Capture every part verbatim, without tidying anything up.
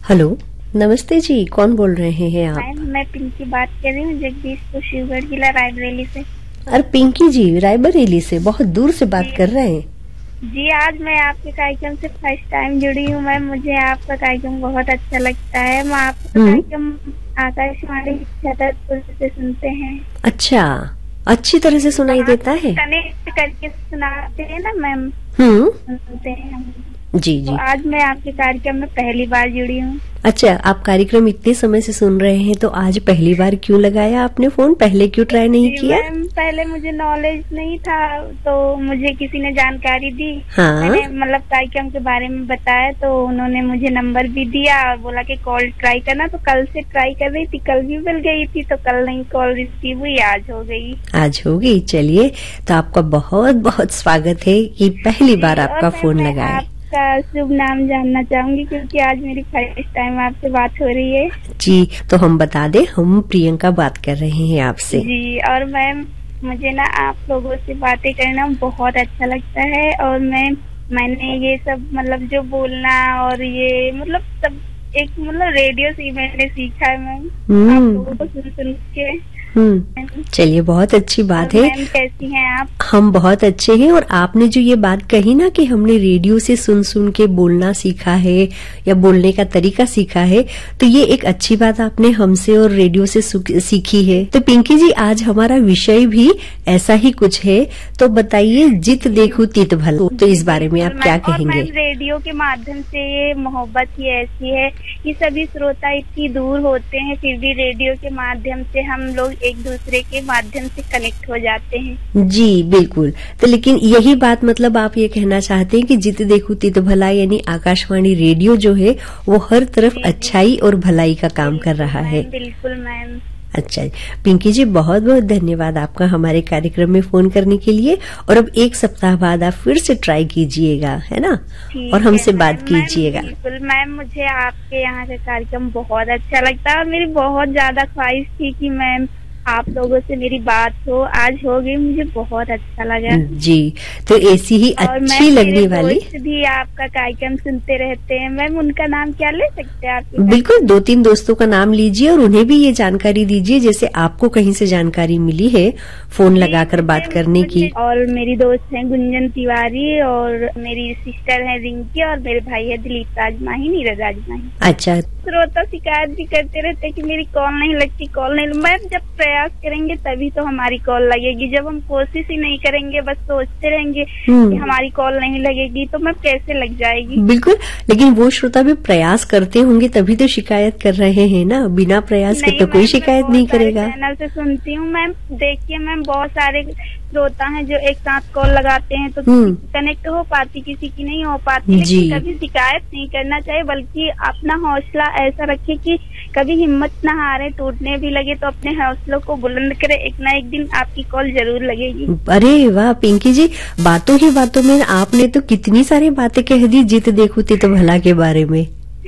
Hello, नमस्ते जी, कौन बोल रहे हैं आप? मैं पिंकी बात कर रही हूँ जगदीशपुर शिवगढ़ जिला रायबरेली से। अरे पिंकी जी, रायबरेली से बहुत दूर से बात कर रहे हैं जी। आज मैं आपके कार्यक्रम से फर्स्ट टाइम जुड़ी हूँ मैम। मुझे आपका कार्यक्रम बहुत अच्छा लगता है। मैं आपका कार्यक्रम आकाशवाणी छतरपुर से सुनते हैं। अच्छा, अच्छी तरह से सुनाई देता है? कनेक्ट करके सुनाते हैं ना मैम। हम्म, सुनते हैं हम। जी जी। तो आज मैं आपके कार्यक्रम में पहली बार जुड़ी हूँ। अच्छा, आप कार्यक्रम इतने समय से सुन रहे हैं तो आज पहली बार क्यों लगाया आपने फोन? पहले क्यों ट्राई नहीं किया? मैम पहले मुझे नॉलेज नहीं था तो मुझे किसी ने जानकारी दी। हाँ? मैंने मतलब कार्यक्रम के बारे में बताया तो उन्होंने मुझे नंबर भी दिया और बोला कि कॉल ट्राई करना। तो कल से ट्राई कर रही थी, कल भी मिल गई थी तो कल नहीं कॉल रिसीव हुई, आज हो गई। आज हो गई। चलिए, तो आपका बहुत बहुत स्वागत है कि पहली बार आपका फोन लगाया। का शुभ नाम जानना चाहूंगी क्योंकि आज मेरी फर्स्ट टाइम आपसे बात हो रही है। जी, तो हम बता दें, हम प्रियंका बात कर रहे हैं आपसे। जी, और मैम मुझे ना आप लोगों से बातें करना बहुत अच्छा लगता है। और मैं मैंने ये सब मतलब जो बोलना और ये मतलब सब एक मतलब रेडियो से मैंने सीखा है मैम, आप लोगों को सुन सुन के। हम्म, चलिए, बहुत अच्छी बात है। मैम कैसी हैं आप? हम बहुत अच्छे हैं। और आपने जो ये बात कही ना कि हमने रेडियो से सुन सुन के बोलना सीखा है या बोलने का तरीका सीखा है, तो ये एक अच्छी बात आपने हमसे और रेडियो से सीखी है। तो पिंकी जी, आज हमारा विषय भी ऐसा ही कुछ है, तो बताइए, जित देखूं तित भला, तो इस बारे में आप क्या कहेंगे? रेडियो के माध्यम से ये मोहब्बत ही ऐसी है कि सभी श्रोता इतनी दूर होते हैं, फिर भी रेडियो के माध्यम से हम लोग एक दूसरे के माध्यम से कनेक्ट हो जाते हैं। जी बिल्कुल। तो लेकिन यही बात मतलब आप ये कहना चाहते हैं कि जित देखूं तित भला, यानी आकाशवाणी रेडियो जो है वो हर तरफ अच्छाई और भलाई का काम कर रहा है। बिल्कुल मैम। अच्छा पिंकी जी, बहुत बहुत धन्यवाद आपका हमारे कार्यक्रम में फोन करने के लिए। और अब एक सप्ताह बाद आप फिर से ट्राई कीजिएगा, है ना, और हमसे बात कीजिएगा। बिल्कुल मैम, मुझे आपके यहाँ का कार्यक्रम बहुत अच्छा लगता है और मेरी बहुत ज्यादा ख्वाहिश थी कि मैम आप लोगों से मेरी बात हो। आज हो गई, मुझे बहुत अच्छा लगा। जी, तो ऐसी ही अच्छी लगने वाली भी आपका कार्यक्रम सुनते रहते हैं। मैम उनका नाम क्या ले सकते हैं आप? बिल्कुल, दो तीन दोस्तों का नाम लीजिए और उन्हें भी ये जानकारी दीजिए जैसे आपको कहीं से जानकारी मिली है फोन लगाकर बात करने की। और मेरी दोस्त है गुंजन तिवारी और मेरी सिस्टर है रिंकी और मेरे भाई है दिलीप राजमाही, नीरज राजमाही। अच्छा, श्रोता शिकायत भी करते रहते कि मेरी कॉल नहीं लगती, कॉल नहीं। मैम जब प्रयास करेंगे तभी तो हमारी कॉल लगेगी। जब हम कोशिश ही नहीं करेंगे, बस सोचते रहेंगे कि हमारी कॉल नहीं लगेगी, तो मैम कैसे लग जाएगी? बिल्कुल, लेकिन वो श्रोता भी प्रयास करते होंगे तभी तो शिकायत कर रहे हैं ना। बिना प्रयास के तो कोई शिकायत नहीं करेगा। चैनल से सुनती हूँ मैम। देखिए मैम, बहुत सारे श्रोता हैं जो एक साथ कॉल लगाते हैं तो कनेक्ट हो पाती, किसी की नहीं हो पाती। लेकिन कभी शिकायत नहीं करना चाहिए, बल्कि अपना हौसला ऐसा रखे कि कभी हिम्मत न हारे, टूटने भी लगे तो अपने हौसलों को बुलंद करे। एक ना एक दिन आपकी कॉल जरूर लगेगी। अरे वाह पिंकी जी, बातों ही बातों में आपने तो कितनी सारी बातें कह दी जित देखूं तित भला के बारे में।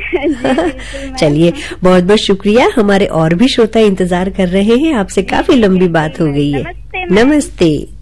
चलिए, बहुत बहुत शुक्रिया। हमारे और भी श्रोता इंतजार कर रहे हैं, आपसे काफी लंबी बात हो गई है। नमस्ते। नमस्ते।